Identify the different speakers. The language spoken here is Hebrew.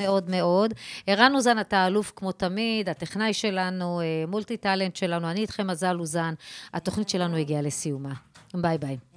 Speaker 1: מאוד מאוד. ערן אוזן, אתה אלוף כמו תמיד, הטכנאי שלנו, מולטי טלנט שלנו, אני איתכם מזל אוזן, התוכנית שלנו הגיעה לסיומה. ביי ביי.